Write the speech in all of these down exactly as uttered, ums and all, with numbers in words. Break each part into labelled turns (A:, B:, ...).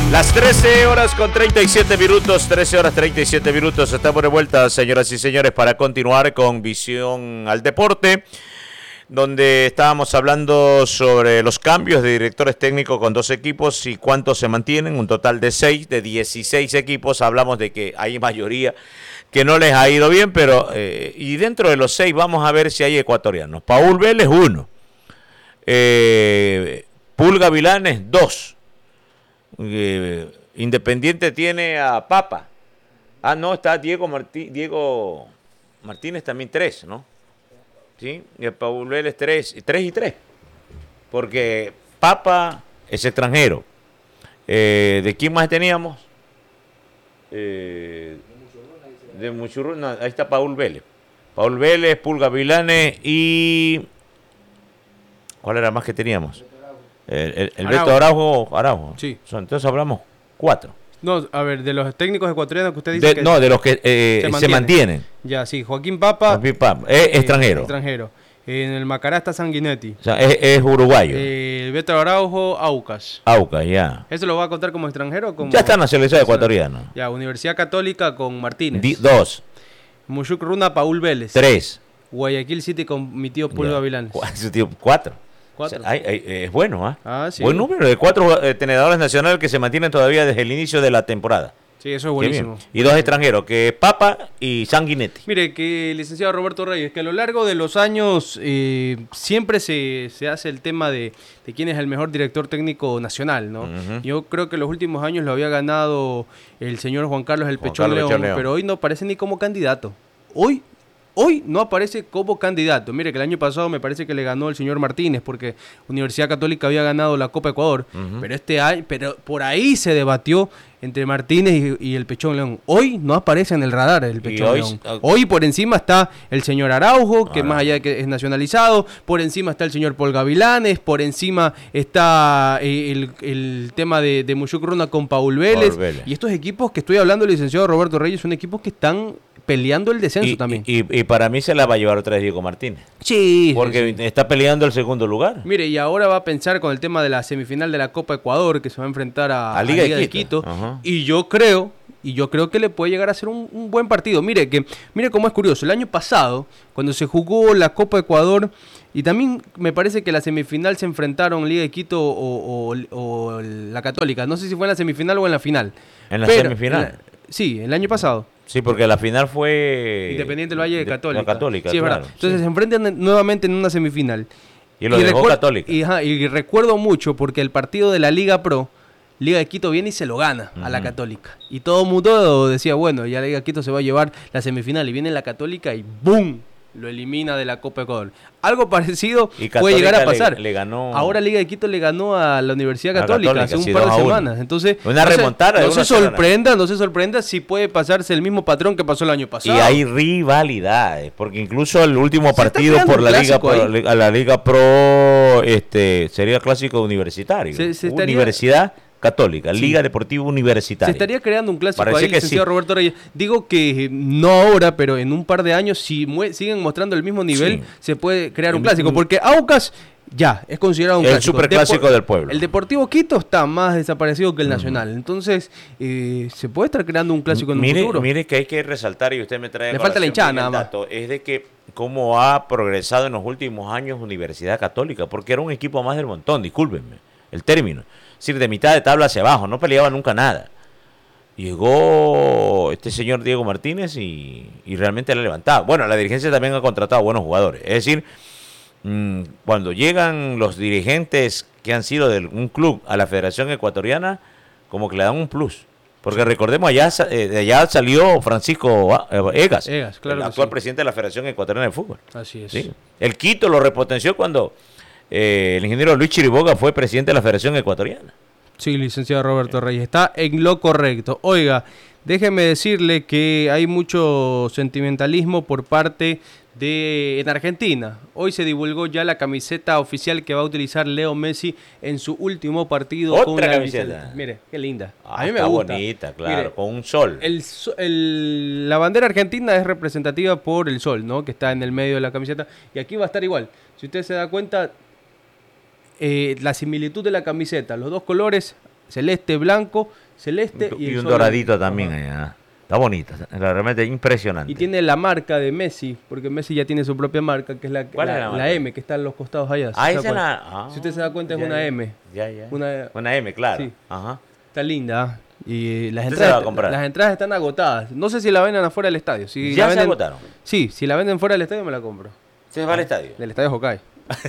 A: Las trece horas con treinta y siete minutos, trece horas treinta y siete minutos. Estamos de vuelta, señoras y señores, para continuar con Visión al Deporte, donde estábamos hablando sobre los cambios de directores técnicos con dos equipos y cuántos se mantienen, un total de seis, de dieciséis equipos. Hablamos de que hay mayoría que no les ha ido bien, pero eh, y dentro de los seis vamos a ver si hay ecuatorianos. Paul Vélez, uno. Eh, Pulga Vilanes, dos. Eh, Independiente tiene a Papa. Ah, no, está Diego Martí, Diego Martínez también tres, ¿no? Sí, y el Paul Vélez tres, tres y tres. Porque Papa es extranjero. Eh, ¿De quién más teníamos? Eh, de Muchurruna, ahí está Paul Vélez. Paul Vélez, Pulga Vilanes y... ¿Cuál era más que teníamos? El, el, el Beto Araujo, Araujo.
B: Sí.
A: Entonces hablamos cuatro.
B: No, a ver, de los técnicos ecuatorianos que usted dice
A: de,
B: que...
A: No, de los que eh, se, mantienen. se mantienen.
B: Ya, sí, Joaquín Papa.
A: Joaquín Papa, es eh, extranjero.
B: Extranjero. En el Macará está Sanguinetti.
A: O sea, es, es uruguayo.
B: Eh, el Beto Araujo, Aucas.
A: Aucas, ya.
B: ¿Eso lo va a contar como extranjero o como...?
A: Ya está nacionalizado ecuatoriano.
B: Ya, Universidad Católica con Martínez.
A: Di, dos.
B: Mushuk Runa, Paul Vélez.
A: Tres.
B: Guayaquil City con mi tío Pulga Vilanes.
A: Cuatro.
B: O
A: sea, hay, hay, es bueno, ¿eh?
B: ah, sí.
A: Buen número de cuatro eh, tenedores nacionales que se mantienen todavía desde el inicio de la temporada.
B: Sí, eso es buenísimo.
A: Y dos extranjeros, que es Papa y Sanguinetti.
B: Mire, que licenciado Roberto Reyes, que a lo largo de los años eh, siempre se, se hace el tema de, de quién es el mejor director técnico nacional, ¿no? Uh-huh. Yo creo que los últimos años lo había ganado el señor Juan Carlos el Juan Pechón Carlos León, León, pero hoy no aparece ni como candidato. Hoy Hoy no aparece como candidato. Mire que el año pasado me parece que le ganó el señor Martínez porque Universidad Católica había ganado la Copa Ecuador. Uh-huh. Pero este año, pero por ahí se debatió entre Martínez y, y el Pechón León. Hoy no aparece en el radar el Pechón hoy, León. Hoy por encima está el señor Araujo, que ah, más allá de que es nacionalizado. Por encima está el señor Paul Gavilanes. Por encima está el, el tema de, de Mushuk Runa con Paul Vélez. Paul Vélez. Y estos equipos que estoy hablando, el licenciado Roberto Reyes, son equipos que están peleando el descenso
A: y,
B: también.
A: Y, y, y para mí se la va a llevar otra vez Diego Martínez.
B: Sí.
A: Porque
B: sí, sí.
A: está peleando el segundo lugar.
B: Mire, y ahora va a pensar con el tema de la semifinal de la Copa Ecuador, que se va a enfrentar a,
A: a Liga,
B: a Liga
A: de
B: de
A: Quito.
B: Quito. Uh-huh. Y yo creo, y yo creo que le puede llegar a ser un, un buen partido. Mire, que, mire cómo es curioso. El año pasado, cuando se jugó la Copa Ecuador, y también me parece que la semifinal se enfrentaron Liga de Quito o, o, o la Católica. No sé si fue en la semifinal o en la final.
A: En la
B: Pero,
A: semifinal.
B: En la, sí, el año pasado.
A: Sí, porque la final fue...
B: Independiente del Valle de Católica.
A: La Católica,
B: sí, es
A: claro.
B: verdad. Entonces
A: sí.
B: se enfrentan nuevamente en una semifinal.
A: Y lo y dejó Católica.
B: Y, ajá, y recuerdo mucho porque el partido de la Liga Pro, Liga de Quito viene y se lo gana uh-huh. a la Católica. Y todo el mundo decía, bueno, ya la Liga de Quito se va a llevar la semifinal. Y viene la Católica y ¡boom! Lo elimina de la Copa Ecuador. Algo parecido puede llegar a pasar.
A: Le, le ganó...
B: Ahora Liga de Quito le ganó a la Universidad Católica, Católica hace un sí, par de semanas. Entonces,
A: una
B: no
A: remontada.
B: Se, no se sorprenda, no se sorprenda si puede pasarse el mismo patrón que pasó el año pasado.
A: Y hay rivalidades, porque incluso el último partido por la Liga Pro, la Liga Pro este sería clásico universitario. Se, se estaría... Universidad Católica, sí. Liga Deportiva Universitaria.
B: Se estaría creando un clásico
A: Parece
B: ahí, licenciado sí. Roberto Reyes. Digo que no ahora, pero en un par de años, si mue- siguen mostrando el mismo nivel, sí. se puede crear un clásico. Porque Aucas ya es considerado un
A: el
B: clásico.
A: El superclásico Depor- del pueblo.
B: El Deportivo Quito está más desaparecido que el uh-huh. Nacional. Entonces, eh, se puede estar creando un clásico en
A: mire,
B: un futuro.
A: Mire que hay que resaltar, y usted me trae...
B: Le falta la hinchada nada más.
A: Dato, es de que cómo ha progresado en los últimos años Universidad Católica, porque era un equipo más del montón, discúlpenme el término. Es decir, de mitad de tabla hacia abajo, no peleaba nunca nada. Llegó este señor Diego Martínez y, y realmente le ha levantado. Bueno, la dirigencia también ha contratado buenos jugadores. Es decir, mmm, cuando llegan los dirigentes que han sido de un club a la Federación Ecuatoriana, como que le dan un plus. Porque recordemos, allá, eh, de allá salió Francisco Egas,
B: Egas claro
A: el actual
B: sí.
A: presidente de la Federación Ecuatoriana de Fútbol.
B: Así es.
A: ¿Sí? El Quito lo repotenció cuando... Eh, el ingeniero Luis Chiriboga fue presidente de la Federación Ecuatoriana.
B: Sí, licenciado Roberto Reyes, está en lo correcto. Oiga, déjeme decirle que hay mucho sentimentalismo por parte de en Argentina. Hoy se divulgó ya la camiseta oficial que va a utilizar Leo Messi en su último partido.
A: ¿Otra
B: con la
A: camiseta?
B: camiseta. Mire, qué linda.
A: Ah,
B: a mí me
A: está
B: gusta.
A: bonita, claro,
B: Mire,
A: con un sol.
B: El, el, la bandera argentina es representativa por el sol, ¿no? Que está en el medio de la camiseta. Y aquí va a estar igual. Si usted se da cuenta... Eh, la similitud de la camiseta, los dos colores celeste, blanco, celeste y,
A: y
B: el
A: un
B: sol
A: doradito
B: en-
A: también
B: ajá.
A: allá. Está bonita, realmente impresionante.
B: Y tiene la marca de Messi, porque Messi ya tiene su propia marca, que es la,
A: ¿Cuál
B: la,
A: es la
B: la
A: marca?
B: M, que está en los costados allá.
A: Ah,
B: ¿se
A: esa
B: da
A: es
B: cuenta?
A: la... ah,
B: Si usted se da cuenta, es
A: ya,
B: una
A: ya.
B: M.
A: Ya, ya.
B: Una-
A: Una M, claro.
B: Sí.
A: Ajá.
B: Está linda. ¿ah? Y las
A: ¿Usted se
B: entradas,
A: la va a comprar?
B: las entradas están agotadas. No sé si la venden afuera del estadio. Si
A: ¿Ya
B: la
A: se
B: venden,
A: agotaron?
B: Sí, si la venden fuera del estadio me la compro.
A: ¿Se va al estadio?
B: Del estadio Hokkaido.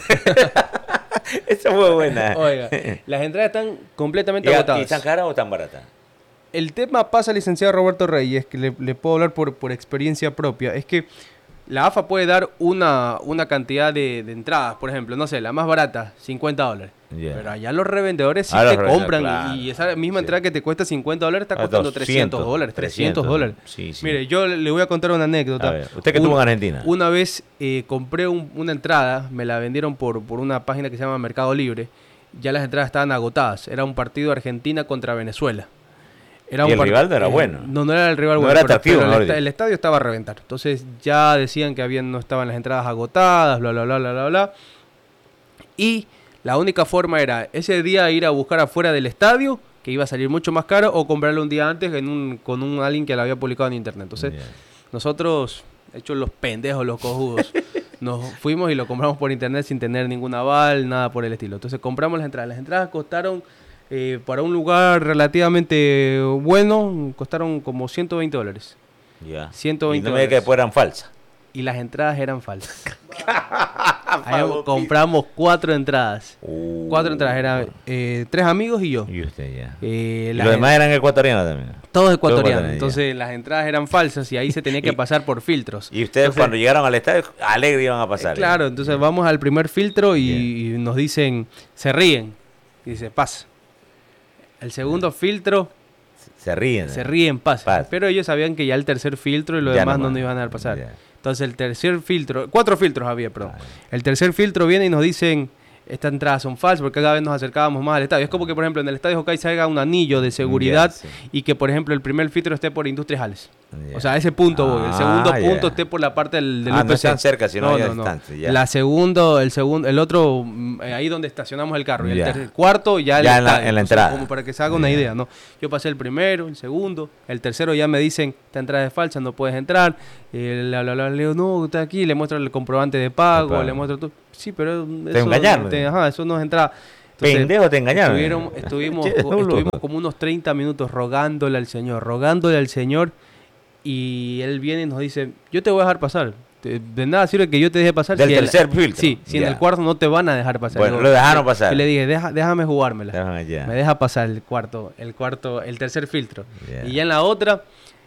A: Esa fue buena.
B: Oiga, las entradas están completamente
A: ¿Y,
B: agotadas.
A: ¿Y están caras o tan baratas?
B: El tema pasa, licenciado Roberto Reyes, que le, le puedo hablar por, por experiencia propia, es que la A F A puede dar una, una cantidad de, de entradas, por ejemplo, no sé, la más barata, cincuenta dólares.
A: Yeah.
B: Pero allá los revendedores sí
A: Ah, los
B: te
A: revendedores,
B: compran
A: claro.
B: y esa misma
A: Sí.
B: entrada que te cuesta cincuenta dólares está
A: Ah,
B: costando
A: doscientos,
B: trescientos dólares, trescientos dólares.
A: Sí, sí.
B: Mire, yo le voy a contar una anécdota.
A: A ver, usted que estuvo en Argentina.
B: Una vez eh, compré un- una entrada, me la vendieron por, por una página que se llama Mercado Libre, ya las entradas estaban agotadas, era un partido Argentina contra Venezuela. Era
A: Y
B: un
A: el
B: par-
A: rival no era bueno.
B: No, no era el rival
A: No
B: bueno.
A: era
B: pero-
A: atractivo,
B: pero el,
A: mejor
B: esta-
A: dicho.
B: el estadio estaba a reventar. Entonces ya decían que habían, no estaban las entradas agotadas, bla, bla, bla, bla, bla, bla. Y la única forma era ese día ir a buscar afuera del estadio, que iba a salir mucho más caro, o comprarlo un día antes en un, con un alguien que lo había publicado en internet. Entonces,
A: Yeah.
B: nosotros, hechos los pendejos, los cojudos, nos fuimos y lo compramos por internet sin tener ningún aval, nada por el estilo. Entonces compramos las entradas. Las entradas costaron, eh, para un lugar relativamente bueno, costaron como ciento veinte dólares.
A: Ya.
B: ciento veinte
A: Y no me diga que
B: dólares.
A: después eran falsas.
B: Y las entradas eran falsas. Ahí compramos cuatro entradas.
A: Uh,
B: Cuatro entradas. Eran eh, tres amigos y yo.
A: Y usted ya.
B: Eh,
A: Y
B: las
A: los
B: en-
A: demás eran ecuatorianos también.
B: Todos ecuatorianos.
A: ecuatorianos,
B: Entonces las entradas eran falsas y ahí se tenía que
A: Y-
B: pasar por filtros.
A: Y ustedes
B: Entonces,
A: cuando llegaron al estadio, alegre iban a pasar.
B: Eh, Claro, entonces vamos al primer filtro y, y nos dicen, se ríen. Y dice, pasa. El segundo filtro,
A: Se ríen.
B: se ríen, pasa.
A: Pasa.
B: Pero ellos sabían que ya el tercer filtro y lo
A: Ya
B: demás no
A: nomás.
B: nos iban a dar pasar.
A: Ya.
B: Entonces el tercer filtro, cuatro filtros había, perdón.
A: Ah,
B: El tercer filtro viene y nos dicen, estas entradas son falsas porque cada vez nos acercábamos más al estadio. Es como que, por ejemplo, en el estadio Hokkaido se haga un anillo de seguridad
A: Ya, sí.
B: y que, por ejemplo, el primer filtro esté por Industrias Jales.
A: Ya.
B: O sea, a ese punto voy. El
A: Ah,
B: segundo
A: ya.
B: punto esté por la parte del, del
A: Ah,
B: U P C.
A: no están cerca, sino ahí a distancia, ya.
B: La segundo, el segundo, el otro, mm, eh, ahí donde estacionamos el carro. Y el
A: Ya.
B: ter- cuarto ya, el
A: Ya en la-
B: estadio.
A: en la
B: O sea,
A: entrada.
B: como para que se haga una
A: Ya.
B: idea, ¿no? Yo pasé el primero, el segundo, el tercero ya me dicen, esta entrada es falsa, no puedes entrar. Eh, la, la, la, le digo, no, está aquí, le muestro el comprobante de pago,
A: De pago.
B: le muestro todo. Sí, pero
A: Te engañaron,
B: te-
A: ¿eh?
B: ajá, eso no es entrada.
A: Pendejo, te engañaron.
B: Estuvieron- estuvimos,
A: Che, no,
B: estuvimos
A: loco.
B: como unos treinta minutos rogándole al Señor, rogándole al Señor, y Él viene y nos dice, yo te voy a dejar pasar. De de nada sirve que yo te deje pasar.
A: Del
B: si el-
A: tercer filtro.
B: Sí, si en
A: Ya.
B: el cuarto no te van a dejar pasar.
A: Bueno,
B: Yo-
A: lo dejaron
B: yo-
A: pasar.
B: Yo le dije, Deja, déjame jugármela.
A: Ah, ya.
B: Me deja pasar el cuarto, el cuarto, el tercer filtro.
A: Ya.
B: Y ya en la otra,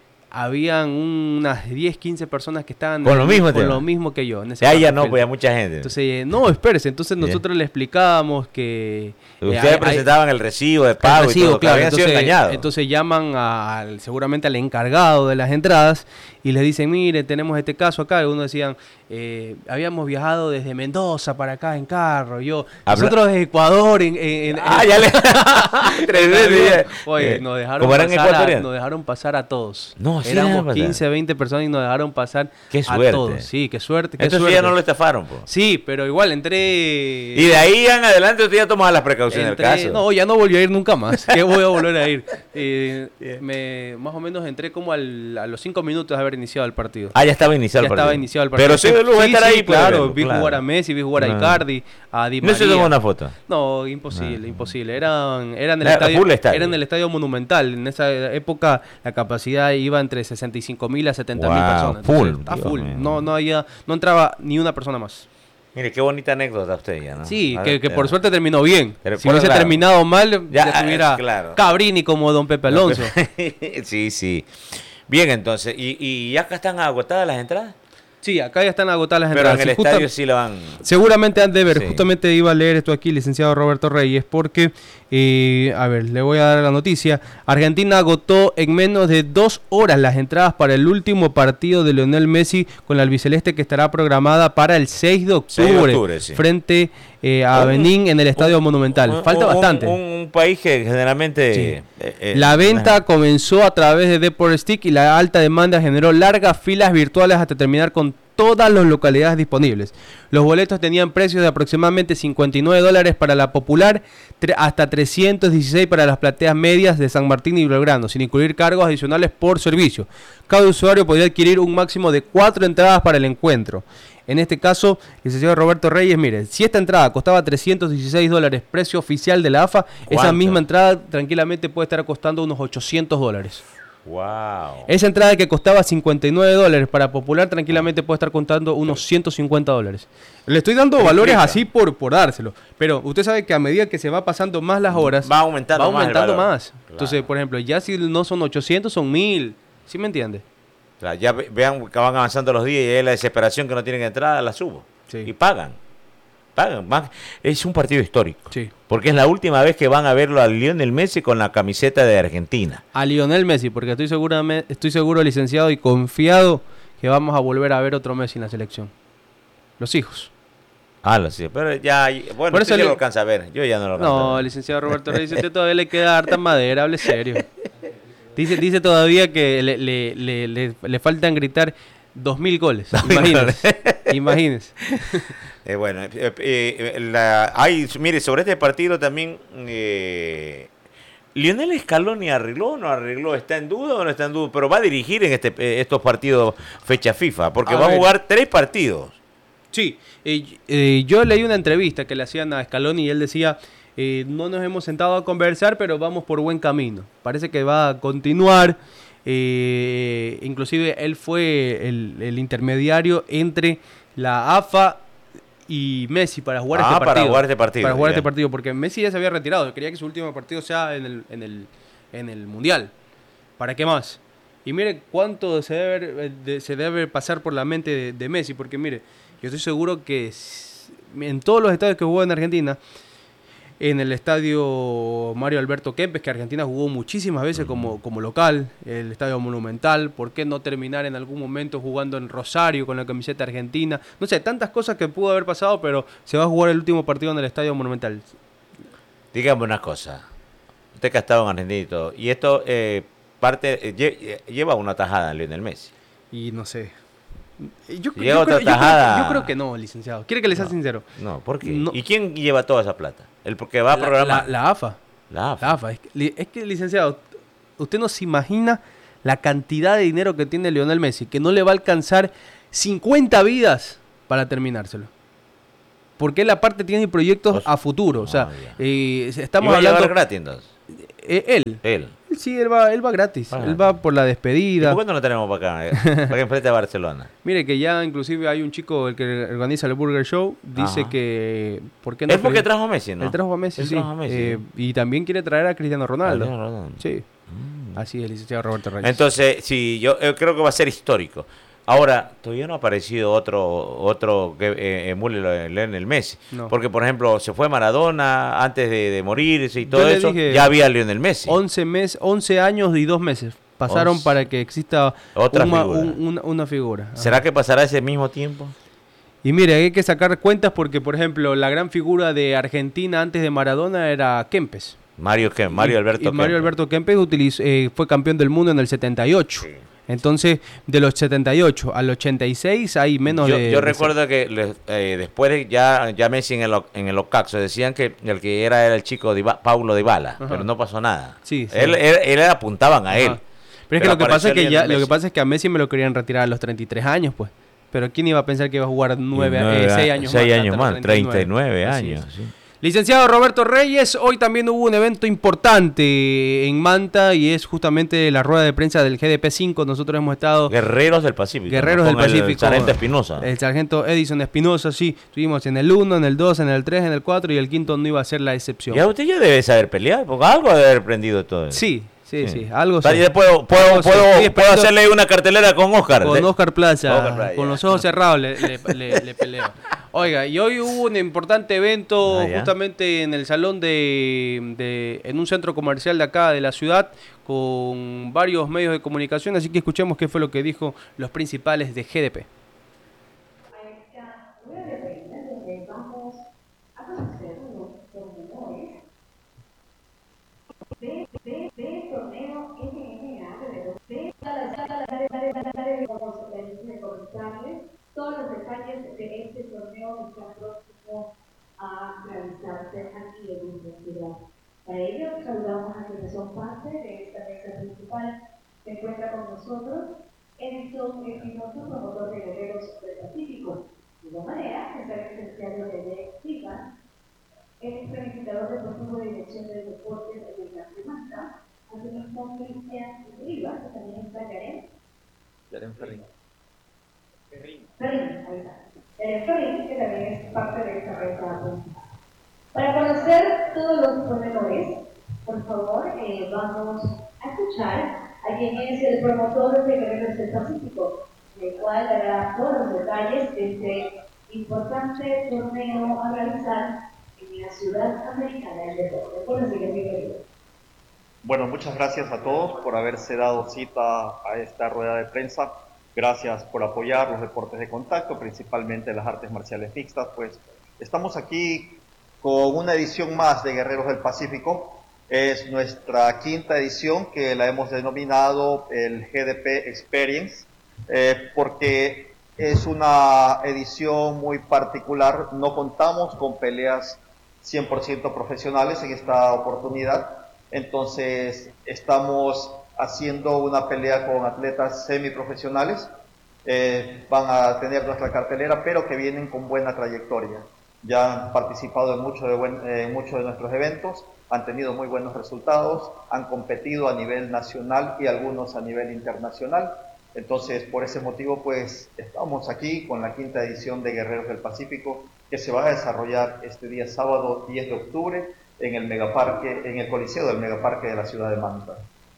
B: habían unas diez, quince personas que estaban
A: Con lo mismo,
B: con
A: tío.
B: lo mismo que yo. En ese
A: Ya, ya
B: cuarto
A: no,
B: filtro.
A: pues ya mucha gente.
B: Entonces, eh, no, espérese. Entonces
A: Ya.
B: nosotros le explicábamos que... eh,
A: Ustedes
B: hay- hay-
A: presentaban el recibo de
B: el
A: pago
B: recibo,
A: y todo, que
B: claro.
A: habían
B: Entonces,
A: sido engañados.
B: entonces llaman a- al, seguramente al encargado de las entradas y les dicen, mire, tenemos este caso acá. Y uno decían, eh, habíamos viajado desde Mendoza para acá en carro. Yo,
A: Habla-
B: nosotros de Ecuador en... en- en-
A: Ah,
B: en-
A: ya le... Tres veces ya.
B: Oye,
A: Eh,
B: nos dejaron,
A: ¿cómo eran
B: pasar a,
A: ecuatorianos?
B: nos dejaron pasar a todos.
A: No, sí dejaron
B: Éramos
A: pasar.
B: quince, veinte personas y nos dejaron pasar
A: Qué
B: a
A: suerte.
B: todos. Sí, qué suerte, qué
A: Entonces
B: suerte.
A: ya no lo estafaron, pues.
B: Sí, pero igual entré...
A: Y de ahí en adelante usted ya tomaba las precauciones
B: Entré-
A: del caso.
B: No, ya no volví a ir nunca más. ¿Qué voy a volver a ir? Eh, me, más o menos entré como al- a los cinco minutos de haber iniciado el partido.
A: Ah, ya estaba iniciado
B: Ya
A: el partido.
B: estaba iniciado el partido.
A: Pero sí de lujo
B: Sí,
A: estar
B: sí,
A: ahí. puede
B: claro.
A: verlo,
B: Vi
A: claro.
B: jugar a Messi, vi jugar a
A: No.
B: Icardi, a Di
A: No se tomó
B: María.
A: una foto.
B: No, imposible,
A: No.
B: imposible. Eran, eran el
A: Era
B: estadio,
A: full estadio.
B: era en el estadio Monumental. En esa época la capacidad iba entre sesenta y cinco mil a setenta mil
A: Wow,
B: personas.
A: full,
B: Entonces, está
A: Dios
B: full.
A: mío.
B: No, no, había, no entraba ni una persona más.
A: Mire, qué bonita anécdota usted ya, ¿no?
B: Sí,
A: A
B: que,
A: ver,
B: que por
A: eh,
B: suerte terminó bien.
A: Pero,
B: Si
A: bueno,
B: hubiese
A: claro.
B: terminado mal,
A: Ya,
B: ya, tuviera
A: eh, claro.
B: Cabrini como don Pepe Alonso.
A: sí, sí. Bien, entonces, ¿y, y ya acá están agotadas las entradas?
B: Sí, acá ya están agotadas las
A: Pero
B: entradas.
A: en el
B: Sí, justa-
A: estadio sí lo van...
B: Seguramente han de ver,
A: Sí.
B: justamente iba a leer esto aquí, licenciado Roberto Reyes, porque, eh, a ver, le voy a dar la noticia. Argentina agotó en menos de dos horas las entradas para el último partido de Lionel Messi con la albiceleste que estará programada para el seis de octubre,
A: seis de octubre, sí.
B: frente eh, a
A: Un-
B: Benín en el Estadio
A: un-
B: Monumental.
A: un-
B: Falta
A: un-
B: bastante.
A: Un, un país que generalmente...
B: Sí.
A: eh, eh,
B: La venta comenzó a través de Deport Stick y la alta demanda generó largas filas virtuales hasta terminar con todas las localidades disponibles. Los boletos tenían precios de aproximadamente cincuenta y nueve dólares para la popular, hasta trescientos dieciséis para las plateas medias de San Martín y Belgrano, sin incluir cargos adicionales por servicio. Cada usuario podía adquirir un máximo de cuatro entradas para el encuentro. En este caso, licenciado Roberto Reyes, mire, si esta entrada costaba trescientos dieciséis dólares, precio oficial de la A F A, esa misma entrada tranquilamente puede estar costando unos ochocientos dólares.
A: Wow.
B: Esa entrada que costaba cincuenta y nueve dólares para popular tranquilamente puede estar costando unos ciento cincuenta dólares. Le estoy dando valores así por, por dárselo, pero usted sabe que a medida que se va pasando más las horas,
A: va aumentando,
B: va aumentando
A: más.
B: más. Claro. Entonces, por ejemplo, ya si no son ochocientos, son mil. ¿Sí me entiende?
A: Claro, ya vean que van avanzando los días y es la desesperación que no tienen entrada, la subo. Sí. Y pagan. Pagan. Van. Es un partido histórico.
B: Sí.
A: Porque es la última vez que van a verlo a Lionel Messi con la camiseta de Argentina.
B: A Lionel Messi, porque estoy seguro, estoy seguro, licenciado, y confiado que vamos a volver a ver otro Messi en la selección. Los hijos.
A: Ah, lo sé, pero ya, bueno,
B: Por
A: usted
B: eso
A: ya
B: le...
A: lo alcanza a ver, yo ya no lo alcanzo
B: No,
A: a ver.
B: licenciado Roberto Reyes, usted todavía le queda harta madera, hable serio. Dice, dice todavía que le, le, le, le, le faltan gritar dos mil goles, imagínese, imagínese.
A: Eh, bueno, eh, eh, la, hay, mire, sobre este partido también, eh, ¿Lionel Scaloni arregló o no arregló? ¿Está en duda o no está en duda? Pero va a dirigir en este, eh, estos partidos fecha FIFA, porque a va ver. a jugar tres partidos.
B: Sí, eh, eh, yo leí una entrevista que le hacían a Scaloni y él decía, eh, no nos hemos sentado a conversar, pero vamos por buen camino. Parece que va a continuar. Eh, inclusive él fue el, el intermediario entre la A F A y Messi para jugar
A: ah,
B: este partido.
A: para jugar este partido.
B: Para jugar
A: ya.
B: este partido, porque Messi ya se había retirado. Quería que su último partido sea en el, en el, en el Mundial. ¿Para qué más? Y mire cuánto se debe, de, se debe pasar por la mente de, de Messi, porque mire, yo estoy seguro que en todos los estadios que jugó en Argentina, en el estadio Mario Alberto Kempes, que Argentina jugó muchísimas veces como, como local, el estadio Monumental, ¿por qué no terminar en algún momento jugando en Rosario con la camiseta argentina? No sé, tantas cosas que pudo haber pasado, pero se va a jugar el último partido en el estadio Monumental.
A: Dígame una cosa, usted que ha estado en Argentina y todo, y esto eh, parte eh, lleva una tajada en Lionel Messi.
B: Y no sé. Yo, yo,
A: lleva
B: creo,
A: otra tajada.
B: Yo creo, yo creo que no, licenciado. ¿Quiere que le sea
A: no,
B: sincero?
A: No, ¿por qué?
B: No.
A: ¿Y quién lleva toda esa plata? El porque va a
B: la,
A: programar.
B: La, la A F A.
A: La A F A.
B: La A F A. Es, que, es que, licenciado, usted no se imagina la cantidad de dinero que tiene Lionel Messi, que no le va a alcanzar cincuenta vidas para terminárselo. Porque él aparte tiene proyectos a futuro. No, o sea, eh, estamos
A: ¿Y va
B: hablando...
A: a llevar gratis entonces?
B: Eh, él.
A: Él.
B: Sí, él va, él va gratis. Ah, él va por la despedida.
A: ¿Y por qué no lo tenemos para acá? Eh? Para que enfrente a Barcelona.
B: Mire que ya inclusive hay un chico el que organiza el Burger Show. Dice Ajá. que... ¿por qué no
A: es porque trajo a Messi, ¿no?
B: Él trajo a Messi,
A: él
B: sí.
A: trajo a Messi,
B: eh,
A: sí.
B: Y también quiere traer a Cristiano Ronaldo.
A: Cristiano Ronaldo.
B: Sí. Mm. Así es, licenciado Roberto Reyes.
A: Entonces, sí, yo, yo creo que va a ser histórico. Ahora, todavía no ha aparecido otro otro que eh, emule Lionel Messi. No. Porque, por ejemplo, se fue Maradona antes de, de morirse y todo eso. Ya había Lionel Messi.
B: once, mes, once años y dos meses pasaron once. Para que exista
A: Otra
B: una,
A: figura.
B: Un, una, una figura.
A: ¿Será que pasará ese mismo tiempo?
B: Y mire, hay que sacar cuentas porque, por ejemplo, la gran figura de Argentina antes de Maradona era Kempes.
A: Mario, Kem, Mario Alberto
B: y, y Mario
A: Kempes.
B: Alberto Kempes utilizó, eh, fue campeón del mundo en el setenta y ocho. Sí. Entonces, de los setenta y ocho al ochenta y seis hay menos
A: yo,
B: de...
A: Yo
B: de
A: recuerdo que le, eh, después de ya, ya Messi en el, en el Ocaxo decían que el que era era el chico de Paulo Dybala, Ajá. pero no pasó nada. Sí, sí. Él, él, él apuntaban a Ajá. él.
B: Pero, pero es que lo que pasa es que ya, lo que pasa es que a Messi me lo querían retirar a los treinta y tres años, pues. Pero ¿quién iba a pensar que iba a jugar nueve, nueve, eh, seis años
A: seis
B: más?
A: seis años más, treinta y nueve años. Sí.
B: Licenciado Roberto Reyes, hoy también hubo un evento importante en Manta y es justamente la rueda de prensa del G D P cinco. Nosotros hemos estado...
A: Guerreros del Pacífico.
B: Guerreros del Pacífico.
A: El sargento Espinosa.
B: El sargento Edison Espinosa, sí. Estuvimos en el uno, en el dos, en el tres, en el cuatro y el quinto no iba a ser la excepción.
A: Ya usted ya debe saber pelear, porque algo debe haber aprendido todo eso.
B: Sí. Sí, sí, sí, algo
A: sí. Puedo, puedo, puedo, puedo hacerle una cartelera con Oscar.
B: Con Oscar Plaza,
A: Oscar Plaza
B: con los ojos cerrados le, le, le, le peleo. Oiga, y hoy hubo un importante evento ah, justamente en el salón de, de, en un centro comercial de acá de la ciudad, con varios medios de comunicación, así que escuchemos qué fue lo que dijo los principales de G D P.
C: De, de, de torneo M M A de de de comentarles todas próximo a realizarse aquí en nuestra ciudad. Para ello, saludamos a quienes son parte de esta mesa principal. Se encuentra con nosotros Edison Espinosa, promotor de Guerreros del Pacífico. De igual manera, está el licenciado René Silva, el planificador deportivo de Dirección de Deportes de Guatemala. Asimismo, Cristian Rivas, que también está Karen.
D: Karen Ferrín.
C: Ferrín, ahí está. Karen Ferrín, que también es parte de esta mesa principal. Para conocer todos los pormenores, por favor, eh, vamos a escuchar a quien es el promotor de Guerreros del Pacífico, el cual dará todos los detalles de este importante torneo a realizar en la ciudad americana del deporte. Por la siguiente video.
D: Bueno, muchas gracias a todos por haberse dado cita a esta rueda de prensa. Gracias por apoyar los deportes de contacto, principalmente las artes marciales mixtas. Pues estamos aquí con una edición más de Guerreros del Pacífico. Es nuestra quinta edición, que la hemos denominado el G D P Experience, eh, porque es una edición muy particular. No contamos con peleas cien por ciento profesionales en esta oportunidad. Entonces estamos haciendo una pelea con atletas semiprofesionales. Eh, van a tener nuestra cartelera, pero que vienen con buena trayectoria. Ya han participado en muchos de, buen, eh, mucho de nuestros eventos, han tenido muy buenos resultados, han competido a nivel nacional y algunos a nivel internacional. Entonces, por ese motivo, pues estamos aquí con la quinta edición de Guerreros del Pacífico, que se va a desarrollar este día sábado diez de octubre en el megaparque, en el Coliseo del Megaparque de la ciudad de Manta.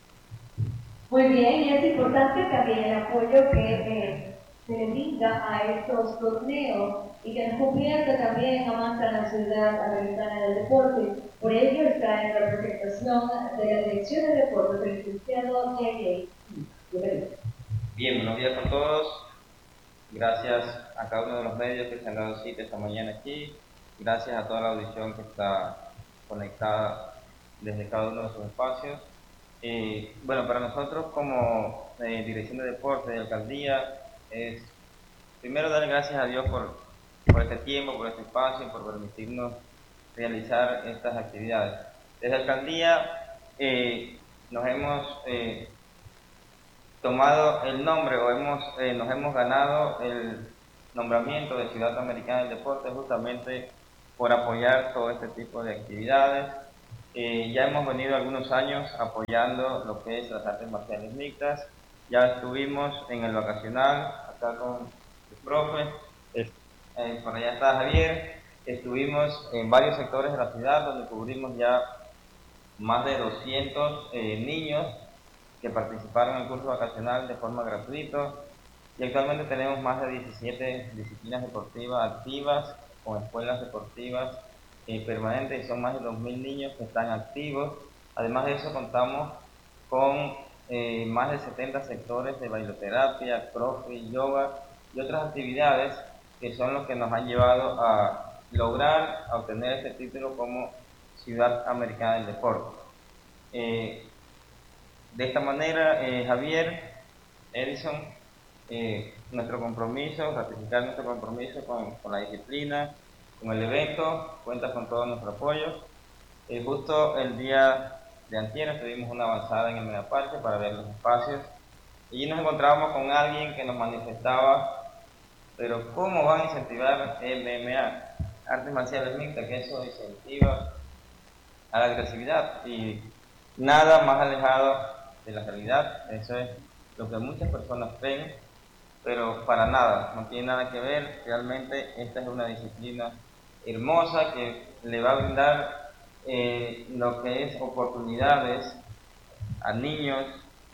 C: Muy bien, y es importante también el apoyo que eh, se le brinda a estos torneos y que nos convierte también a Manta, la ciudad americana del deporte. Por ello está en representación de la Dirección de Deportes del licenciado J J.
E: Bien, buenos días a todos. Gracias a cada uno de los medios que se han dado cita esta mañana aquí. Gracias a toda la audición que está conectada desde cada uno de sus espacios. Eh, bueno, para nosotros como eh, Dirección de Deportes de Alcaldía es primero dar gracias a Dios por, por este tiempo, por este espacio, por permitirnos realizar estas actividades. Desde Alcaldía eh, nos hemos eh, tomado el nombre o hemos, eh, nos hemos ganado el nombramiento de Ciudad Americana del Deporte justamente por apoyar todo este tipo de actividades. Eh, ya hemos venido algunos años apoyando lo que es las artes marciales mixtas. Ya estuvimos en el vacacional, acá con el profe, eh, por allá está Javier. Estuvimos en varios sectores de la ciudad donde cubrimos ya más de doscientos eh, niños que participaron en el curso vacacional de forma gratuita. Y actualmente tenemos más de diecisiete disciplinas deportivas activas con escuelas deportivas eh, permanentes, y son más de dos mil niños que están activos. Además de eso, contamos con eh, más de setenta sectores de bailoterapia, crossfit, yoga y otras actividades que son los que nos han llevado a lograr a obtener este título como Ciudad Americana del Deporte. Eh, de esta manera, eh, Javier, Edison, eh, nuestro compromiso, ratificar nuestro compromiso con, con la disciplina, con el evento, cuenta con todo nuestro apoyo. Eh, justo el día de antier tuvimos una avanzada en el megaparque para ver los espacios y nos encontrábamos con alguien que nos manifestaba, pero ¿cómo van a incentivar M M A, artes marciales mixtas, que eso incentiva a la agresividad? Y nada más alejado de la realidad. Eso es lo que muchas personas creen, pero para nada, no tiene nada que ver. Realmente esta es una disciplina hermosa que le va a brindar eh, lo que es oportunidades a niños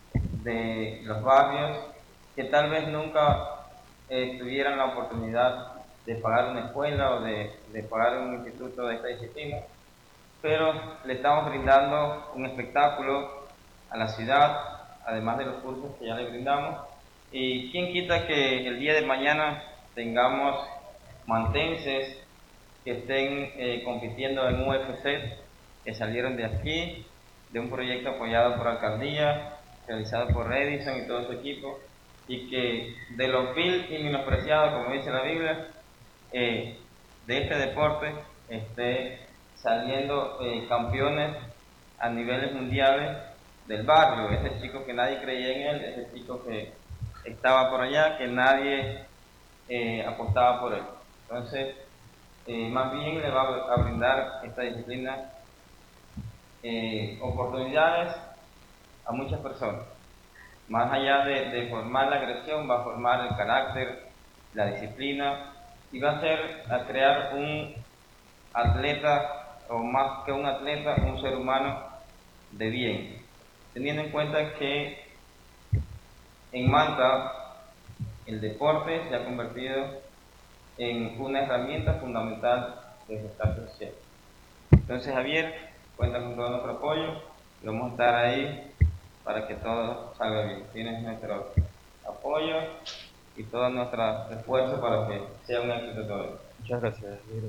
E: de los barrios que tal vez nunca eh, tuvieran la oportunidad de pagar una escuela o de, de pagar un instituto de esta disciplina, pero le estamos brindando un espectáculo a la ciudad, además de los cursos que ya le brindamos. Y quién quita que el día de mañana tengamos mantenses que estén eh, compitiendo en U F C, que salieron de aquí, de un proyecto apoyado por Alcaldía, realizado por Edison y todo su equipo, y que de lo vil y menospreciado, como dice la Biblia, eh, de este deporte esté saliendo eh, campeones a niveles mundiales del barrio, ese chico que nadie creía en él, ese chico que estaba por allá, que nadie eh, apostaba por él. Entonces, eh, más bien le va a brindar esta disciplina eh, oportunidades a muchas personas. Más allá de, de formar la agresión, va a formar el carácter, la disciplina, y va a ser a crear un atleta, o más que un atleta, un ser humano de bien, teniendo en cuenta que en Manta el deporte se ha convertido en una herramienta fundamental de gestión social. Entonces, Javier, cuenta con todo nuestro apoyo, vamos a estar ahí para que todo salga bien. Tienes nuestro apoyo y todo nuestro esfuerzo para que sea un éxito todo.
D: Muchas gracias.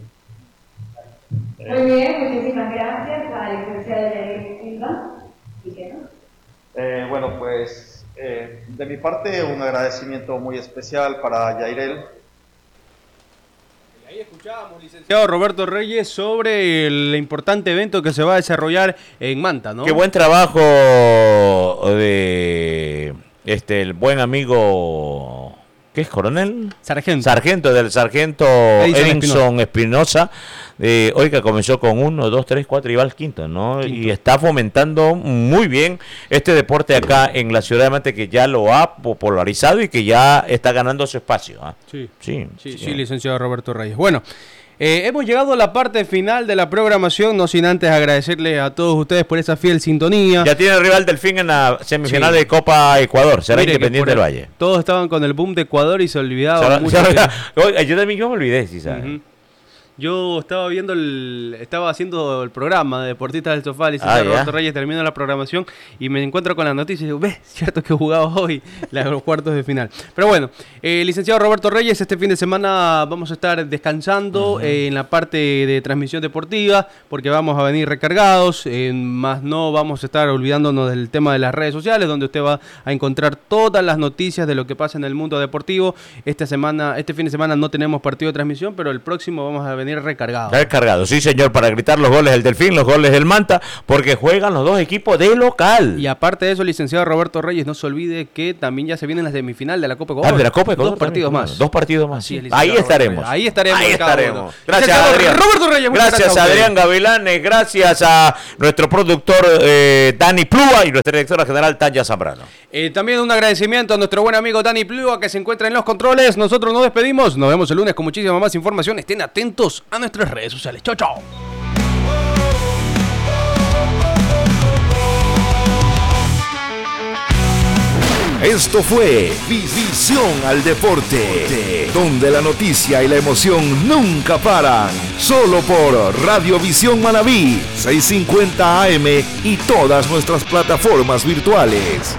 C: Muy bien, muchísimas gracias al licenciado Yair Silva. ¿Y qué no?
D: Eh, bueno, pues eh, de mi parte un agradecimiento muy especial para Yairel.
B: Ahí escuchábamos, licenciado Roberto Reyes, sobre el importante evento que se va a desarrollar en Manta, ¿no?
A: Qué buen trabajo de este el buen amigo, ¿qué es, coronel?
B: Sargento.
A: Sargento, del sargento Edinson Espinosa. Eh, hoy que comenzó con uno, dos, tres, cuatro y va al quinto, ¿no? Quinto. Y está fomentando muy bien este deporte acá en la ciudad de Manta, que ya lo ha popularizado y que ya está ganando su espacio. ¿eh?
B: Sí.
A: Sí,
B: sí,
A: sí,
B: sí, licenciado Roberto Reyes. Bueno, eh, hemos llegado a la parte final de la programación, no sin antes agradecerle a todos ustedes por esa fiel sintonía.
A: Ya tiene el rival Delfín en la semifinal sí. de Copa Ecuador, será Mire Independiente del Valle.
B: Todos estaban con el boom de Ecuador y se olvidaban mucho.
A: Se, que... Yo también yo me olvidé, sí, ¿sabes? Uh-huh.
B: Yo estaba viendo el, estaba haciendo el programa de Deportistas del Sofá, licenciado ah, Roberto Reyes, termino la programación y me encuentro con la noticia y digo, ves, cierto que jugaba hoy los cuartos de final. Pero bueno, eh, licenciado Roberto Reyes, este fin de semana vamos a estar descansando uh-huh. eh, en la parte de transmisión deportiva, porque vamos a venir recargados, eh, más no vamos a estar olvidándonos del tema de las redes sociales, donde usted va a encontrar todas las noticias de lo que pasa en el mundo deportivo. Esta semana, este fin de semana no tenemos partido de transmisión, pero el próximo vamos a venir venir recargado.
A: Recargado, sí señor, para gritar los goles del Delfín, los goles del Manta, porque juegan los dos equipos de local.
B: Y aparte de eso, licenciado Roberto Reyes, no se olvide que también ya se viene la semifinal de la Copa Ecuador.
A: Ah, de la Copa Ecuador.
B: Dos partidos
A: también,
B: más.
A: Dos partidos más.
B: Sí,
A: ahí estaremos.
B: Ahí estaremos.
A: Ahí estaremos.
B: Gracias, Adrián. Roberto Reyes,
A: gracias, gracias a Adrián Gavilanes, gracias a nuestro productor eh, Dani Plúa y nuestra directora general Tanya Zambrano.
B: Eh, también un agradecimiento a nuestro buen amigo Dani Plúa, que se encuentra en los controles. Nosotros nos despedimos. Nos vemos el lunes con muchísima más información. Estén atentos a nuestras redes sociales. Chao, chao.
F: Esto fue Visión al Deporte, donde la noticia y la emoción nunca paran. Solo por Radiovisión Manabí, seiscientos cincuenta A M y todas nuestras plataformas virtuales.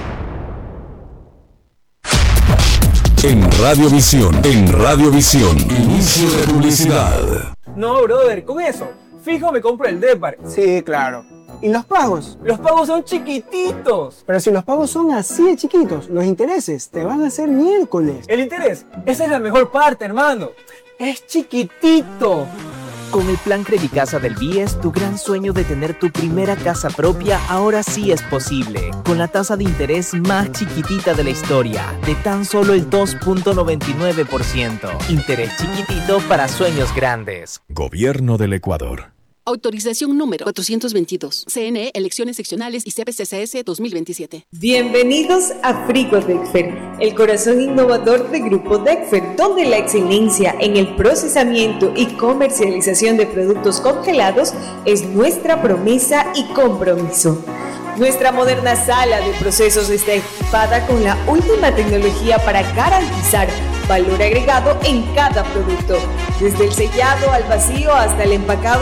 F: En Radiovisión, en Radiovisión, inicio de publicidad.
G: No, brother, con eso, fijo me compro el Depar.
H: Sí, claro. ¿Y los pagos?
G: Los pagos son chiquititos.
H: Pero si los pagos son así de chiquitos, los intereses te van a hacer miércoles.
G: ¿El interés? Esa es la mejor parte, hermano. Es chiquitito.
I: Con el plan Credicasa del B I E S, tu gran sueño de tener tu primera casa propia ahora sí es posible. Con la tasa de interés más chiquitita de la historia, de tan solo el dos punto noventa y nueve por ciento. Interés chiquitito para sueños grandes.
F: Gobierno del Ecuador.
J: Autorización número cuatrocientos veintidós. C N E, Elecciones Seccionales y C P C C S dos mil veintisiete.
K: Bienvenidos a Frigo Dexfer, el corazón innovador de Grupo Dexfer, donde la excelencia en el procesamiento y comercialización de productos congelados es nuestra promesa y compromiso. Nuestra moderna sala de procesos está equipada con la última tecnología para garantizar valor agregado en cada producto, desde el sellado al vacío hasta el empacado